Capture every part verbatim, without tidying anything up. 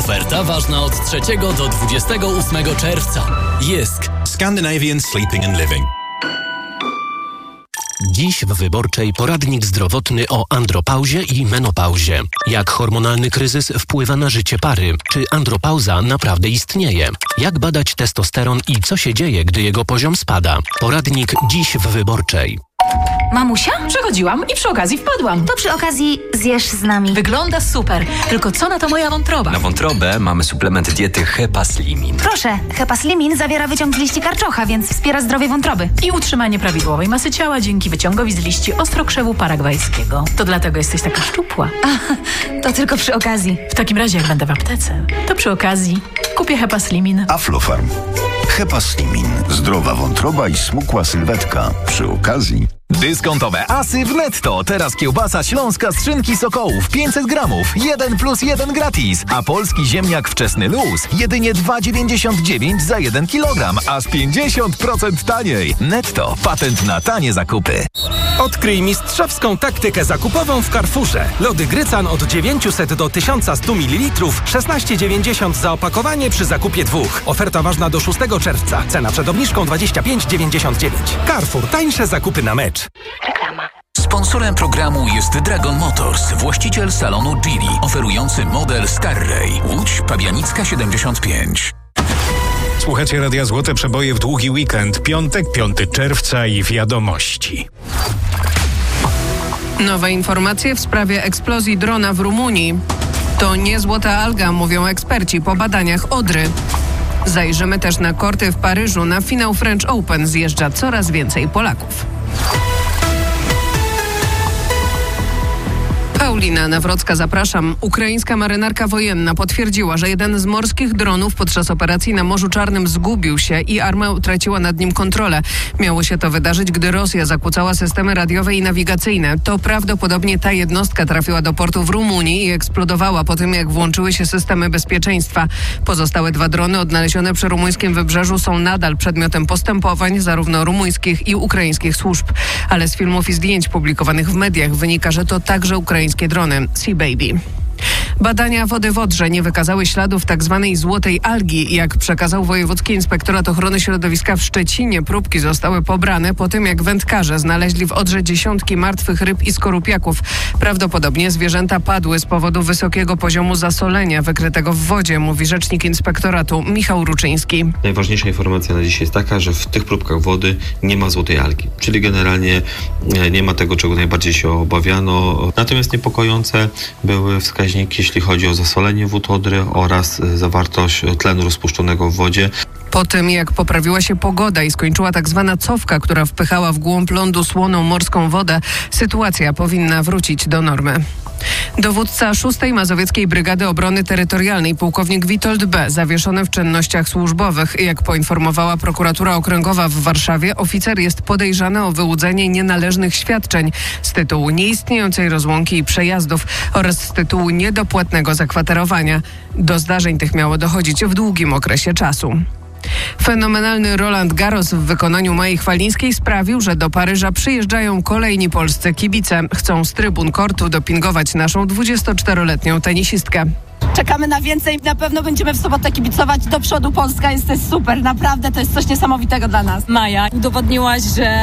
Oferta ważna od trzeciego do dwudziestego ósmego czerwca. Jysk. Scandinavian Sleeping and Living. Dziś w Wyborczej poradnik zdrowotny o andropauzie i menopauzie. Jak hormonalny kryzys wpływa na życie pary? Czy andropauza naprawdę istnieje? Jak badać testosteron i co się dzieje, gdy jego poziom spada? Poradnik dziś w Wyborczej. Mamusia? Przechodziłam i przy okazji wpadłam. To przy okazji zjesz z nami. Wygląda super, tylko co na to moja wątroba? Na wątrobę mamy suplement diety Hepaslimin. Proszę, Hepaslimin zawiera wyciąg z liści karczocha, więc wspiera zdrowie wątroby. I utrzymanie prawidłowej masy ciała dzięki wyciągowi z liści ostrokrzewu paragwajskiego. To dlatego jesteś taka szczupła. A, to tylko przy okazji. W takim razie, jak będę w aptece, to przy okazji kupię Hepaslimin. Aflofarm. Hepaslimin. Zdrowa wątroba i smukła sylwetka. Przy okazji... Dyskontowe asy w Netto. Teraz kiełbasa śląska z szynki Sokołów pięćset gramów. jeden plus jeden gratis. A polski ziemniak wczesny luz. Jedynie dwa dziewięćdziesiąt dziewięć za jeden kilogram. Aż pięćdziesiąt procent taniej. Netto. Patent na tanie zakupy. Odkryj mistrzowską taktykę zakupową w Carrefourze. Lody Grycan od dziewięćset do tysiąc sto mililitrów. szesnaście dziewięćdziesiąt za opakowanie przy zakupie dwóch. Oferta ważna do szóstego czerwca. Cena przed obniżką dwadzieścia pięć dziewięćdziesiąt dziewięć. Carrefour. Tańsze zakupy na mecz. Reklama. Sponsorem programu jest Dragon Motors, właściciel salonu Geely, oferujący model Starray. Łódź Pabianicka siedemdziesiąt pięć. Słuchacie Radia Złote Przeboje w długi weekend. Piątek, piątego czerwca i wiadomości. Nowe informacje w sprawie eksplozji drona w Rumunii. To nie złota alga, mówią eksperci po badaniach Odry. Zajrzymy też na korty w Paryżu. Na finał French Open zjeżdża coraz więcej Polaków. Paulina Nawrocka, zapraszam. Ukraińska marynarka wojenna potwierdziła, że jeden z morskich dronów podczas operacji na Morzu Czarnym zgubił się i armia utraciła nad nim kontrolę. Miało się to wydarzyć, gdy Rosja zakłócała systemy radiowe i nawigacyjne. To prawdopodobnie ta jednostka trafiła do portu w Rumunii i eksplodowała po tym, jak włączyły się systemy bezpieczeństwa. Pozostałe dwa drony odnalezione przy rumuńskim wybrzeżu są nadal przedmiotem postępowań zarówno rumuńskich i ukraińskich służb. Ale z filmów i zdjęć publikowanych w mediach wynika, że to także ukraińskie drony Sea Baby. Badania wody w Odrze nie wykazały śladów tzw. złotej algi. Jak przekazał Wojewódzki Inspektorat Ochrony Środowiska w Szczecinie, próbki zostały pobrane po tym, jak wędkarze znaleźli w Odrze dziesiątki martwych ryb i skorupiaków. Prawdopodobnie zwierzęta padły z powodu wysokiego poziomu zasolenia wykrytego w wodzie, mówi rzecznik Inspektoratu Michał Ruczyński. Najważniejsza informacja na dziś jest taka, że w tych próbkach wody nie ma złotej algi, czyli generalnie nie ma tego, czego najbardziej się obawiano. Natomiast niepokojące były wskaźniki, jeśli chodzi o zasolenie wód Odry oraz zawartość tlenu rozpuszczonego w wodzie. Po tym, jak poprawiła się pogoda i skończyła tak zwana cofka, która wpychała w głąb lądu słoną morską wodę, sytuacja powinna wrócić do normy. Dowódca szóstej Mazowieckiej Brygady Obrony Terytorialnej, pułkownik Witold B., zawieszony w czynnościach służbowych. Jak poinformowała prokuratura okręgowa w Warszawie, oficer jest podejrzany o wyłudzenie nienależnych świadczeń z tytułu nieistniejącej rozłąki i przejazdów oraz z tytułu niedopłatnego zakwaterowania. Do zdarzeń tych miało dochodzić w długim okresie czasu. Fenomenalny Roland Garros w wykonaniu Mai Chwalińskiej sprawił, że do Paryża przyjeżdżają kolejni polscy kibice. Chcą z trybun kortu dopingować naszą dwudziestoczteroletnią tenisistkę. Czekamy na więcej. Na pewno będziemy w sobotę kibicować do przodu. Polska jest super. Naprawdę to jest coś niesamowitego dla nas. Maja, udowodniłaś, że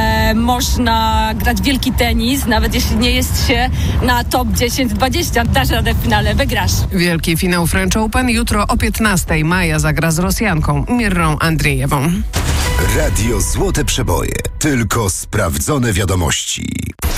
można grać wielki tenis, nawet jeśli nie jest się na top dziesięć dwadzieścia. Dasz radę w finale, wygrasz. Wielki finał French Open jutro o piętnastej. Maja zagra z Rosjanką Mirrą Andrzejewą. Radio Złote Przeboje. Tylko sprawdzone wiadomości.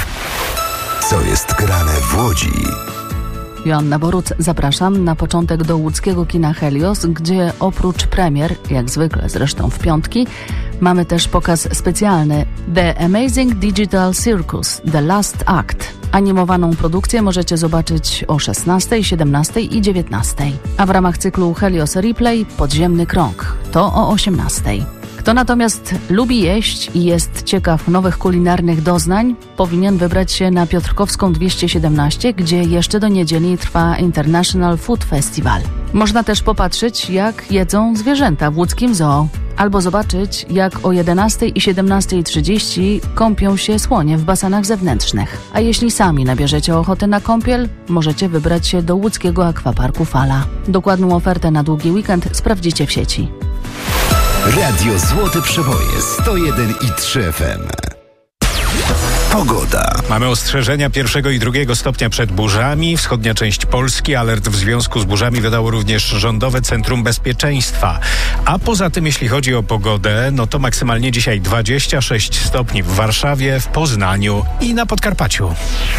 Co jest grane w Łodzi? Joanna Boruc, zapraszam na początek do łódzkiego kina Helios, gdzie oprócz premier, jak zwykle zresztą w piątki, mamy też pokaz specjalny The Amazing Digital Circus – The Last Act. Animowaną produkcję możecie zobaczyć o szesnastej, siedemnastej i dziewiętnastej. A w ramach cyklu Helios Replay Podziemny Krąg to o osiemnastej. Kto natomiast lubi jeść i jest ciekaw nowych kulinarnych doznań, powinien wybrać się na Piotrkowską dwieście siedemnaście, gdzie jeszcze do niedzieli trwa International Food Festival. Można też popatrzeć, jak jedzą zwierzęta w łódzkim zoo. Albo zobaczyć, jak o jedenastej i siedemnastej trzydzieści kąpią się słonie w basenach zewnętrznych. A jeśli sami nabierzecie ochoty na kąpiel, możecie wybrać się do łódzkiego akwaparku Fala. Dokładną ofertę na długi weekend sprawdzicie w sieci. Radio Złote Przeboje sto jeden i trzy F M. Pogoda. Mamy ostrzeżenia pierwszego i drugiego stopnia przed burzami. Wschodnia część Polski. Alert w związku z burzami wydało również Rządowe Centrum Bezpieczeństwa. A poza tym, jeśli chodzi o pogodę, no to maksymalnie dzisiaj dwadzieścia sześć stopni w Warszawie, w Poznaniu i na Podkarpaciu.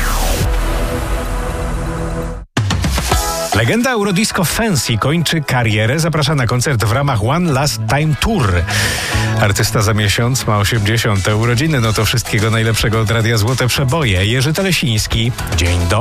Legenda Eurodisco Fancy kończy karierę. Zaprasza na koncert w ramach One Last Time Tour. Artysta za miesiąc ma osiemdziesiąte urodziny. No to wszystkiego najlepszego od Radia Złote Przeboje. Jerzy Telesiński. Dzień dobry.